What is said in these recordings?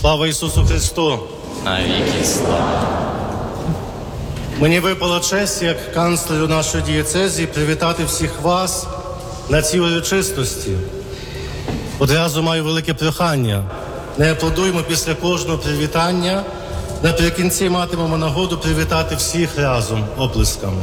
Слава Ісусу Христу! Навіки слава. Мені випала честь, як канцлеру нашої дієцезії, привітати всіх вас на цій урочистості. Одразу маю велике прохання. Не аплодуємо після кожного привітання. Наприкінці матимемо нагоду привітати всіх разом оплесками.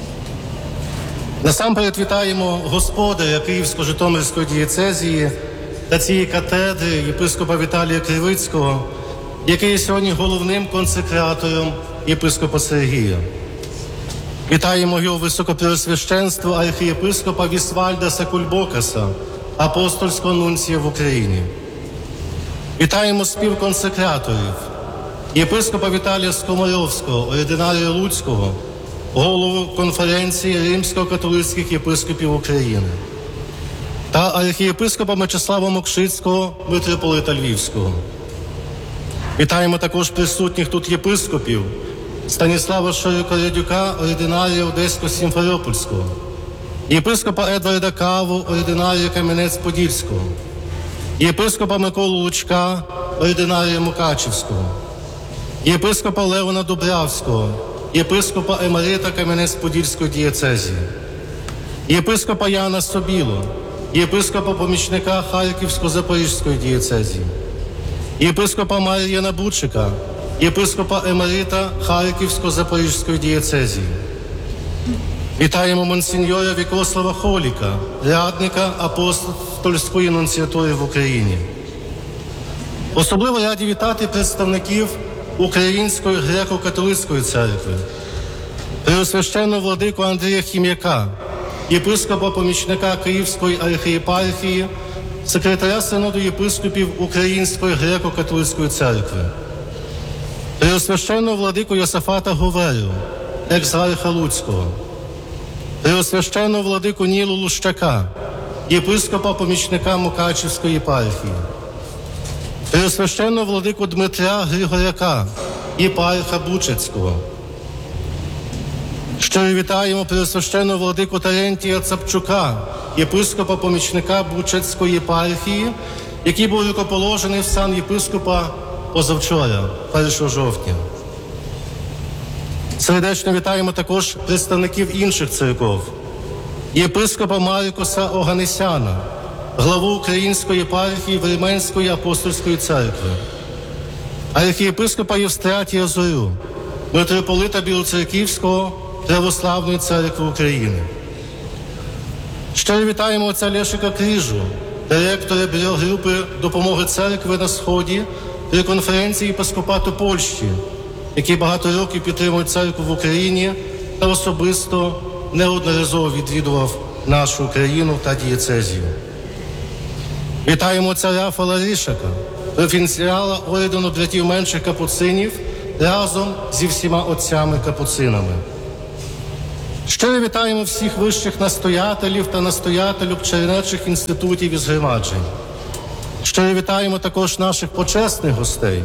Насамперед вітаємо господаря Київсько-Житомирської дієцезії та цієї катедри єпископа Віталія Кривицького, який є сьогодні головним консекратором єпископа Сергія. Вітаємо його високопреосвященство архієпископа Вісвальда Кульбокаса, апостольського нунція в Україні. Вітаємо співконсекраторів, єпископа Віталія Скоморовського, ординарія Луцького, голову конференції римсько-католицьких єпископів України та архієпископа Мечислава Мокшицького, митрополита Львівського. Вітаємо також присутніх тут єпископів Станіслава Широкорядюка, ординарія Одесько-Сімферопольського, єпископа Едварда Каву, ординарія Кам'янець-Подільського, єпископа Миколу Лучка, ординарія Мукачівського, єпископа Леона Дубравського, єпископа емерита Кам'янець-Подільської дієцезії, єпископа Яна Собіло, єпископа помічника Харківсько-Запорізької дієцезії, єпископа Мар'яна Бучика, єпископа емерита Харківсько-Запорізької дієцезії. Вітаємо монсеньора Вікослава Холіка, радника апостольської нунціатури в Україні. Особливо раді вітати представників Української греко-католицької церкви, преосвященного владику Андрія Хім'яка, єпископа-помічника Київської архієпархії, секретаря Синоду єпископів Української греко-католицької церкви, преосвященного владику Йосафата Говеру, екзарха Луцького, преосвященного владику Нілу Лущака, єпископа-помічника Мукачівської єпархії, преосвященного владику Дмитра Григоряка, єпарха Бучацького. Щиро вітаємо преосвященного владику Терентія Цапчука, єпископа-помічника Бучацької єпархії, який був рукоположений в сан єпископа позавчора, 1 жовтня. Сердечно вітаємо також представників інших церков. Єпископа Марикоса Оганесяна, главу Української єпархії Вельменської апостольської церкви, архієпископа Євстратія Зорю, митрополита Білоцерківського Православної церкви України. Щиро вітаємо отця Лешика Крижу, директора бюро групи допомоги церкви на Сході при конференції єпископату Польщі, який багато років підтримує церкву в Україні та особисто неодноразово відвідував нашу Україну та дієцезію. Вітаємо отця Рафала Ришака, профінціала ордену братів менших капуцинів, разом зі всіма отцями-капуцинами. Щиро вітаємо всіх вищих настоятелів та настоятелів чернечих інститутів і згромаджень. Щиро вітаємо також наших почесних гостей.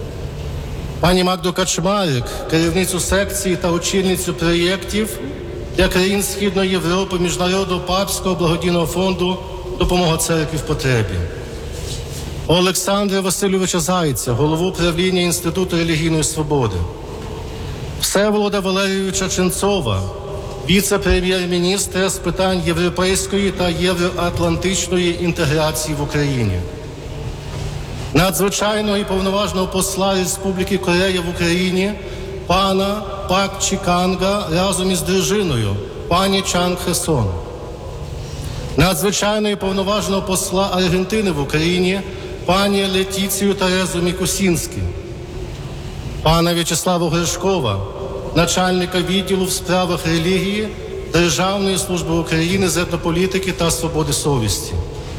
Пані Магду Качмарик, керівницю секції та очільницю проєктів для країн Східної Європи Міжнародного папського благодійного фонду «Допомога церкві в потребі». Олександра Васильовича Зайця, голову правління Інституту релігійної свободи. Всеволода Валерійовича Ченцова, віце-прем'єр-міністра з питань європейської та євроатлантичної інтеграції в Україні. Надзвичайного і повноважного посла Республіки Корея в Україні пана Пак Чіканга разом із дружиною, пані Чанг Хесон. Надзвичайного і повноважного посла Аргентини в Україні пані Летіцію Терезу Мікусінську. Пана В'ячеслава Гришкова, начальника відділу в справах релігії Державної служби України з етнополітики та свободи совісті.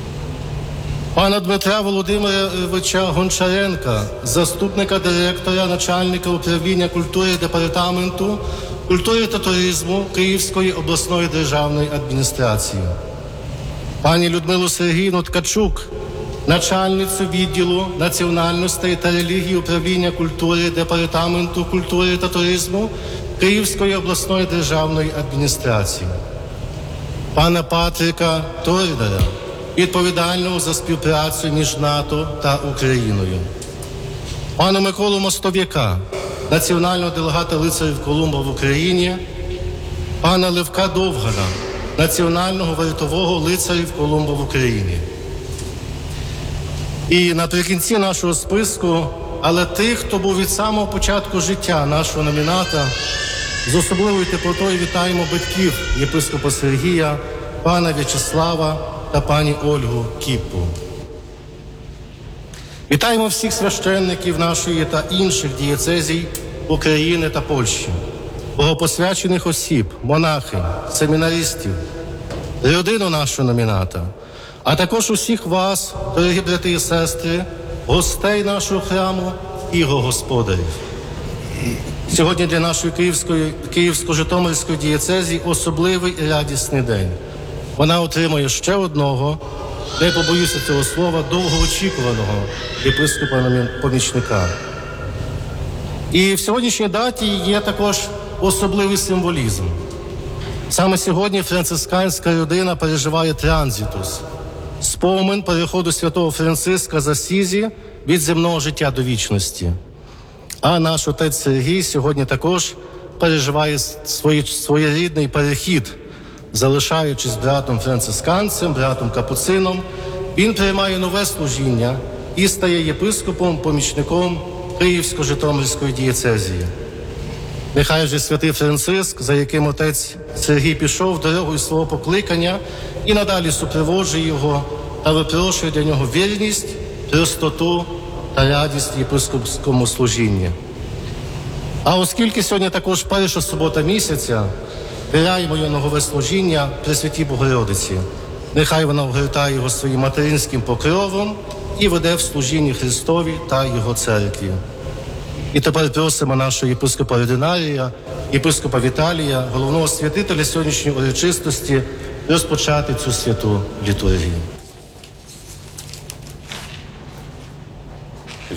Пана Дмитра Володимировича Гончаренка, заступника директора, начальника управління культури департаменту культури та туризму Київської обласної державної адміністрації. Пані Людмилу Сергіївну Ткачук, начальницю відділу національностей та релігії управління культури департаменту культури та туризму Київської обласної державної адміністрації. Пана Патрика Тордера, відповідального за співпрацю між НАТО та Україною. пана Миколу Мостов'яка, національного делегата лицарів Колумба в Україні, пана Левка Довгана, національного вартового лицарів Колумба в Україні. І наприкінці нашого списку, але тих, хто був від самого початку життя нашого номіната, з особливою теплотою вітаємо батьків єпископа Сергія, пана В'ячеслава та пані Ольгу Кіппу. Вітаємо всіх священників нашої та інших дієцезій України та Польщі, богопосвячених осіб, монахинь, семінаристів, родину нашого номіната, а також усіх вас, дорогі брати і сестри, гостей нашого храму і його господарів. Сьогодні для нашої Київсько-Житомирської дієцезії особливий і радісний день. Вона отримує ще одного, не побоюся цього слова, довгоочікуваного єпископа-помічника. І в сьогоднішній даті є також особливий символізм. Саме сьогодні францисканська родина переживає транзитус, спомин переходу святого Франциска з Асізі від земного життя до вічності. А наш отець Сергій сьогодні також переживає своєрідний перехід, залишаючись братом францисканцем, братом капуцином. Він приймає нове служіння і стає єпископом-помічником Київсько-Житомирської дієцезії. Нехай же святий Франциск, за яким отець Сергій пішов дорогою свого покликання, і надалі супроводжує його та випрошує для нього вірність, простоту та радість в єпископському служінні. А оскільки сьогодні також перша субота місяця, віряємо його нове служіння Пресвятій Богородиці. Нехай вона огортає його своїм материнським покровом і веде в служінні Христові та Його церкві. І тепер просимо нашого єпископа ординарія, єпископа Віталія, головного святителя сьогоднішньої урочистості, розпочати цю святу літургію.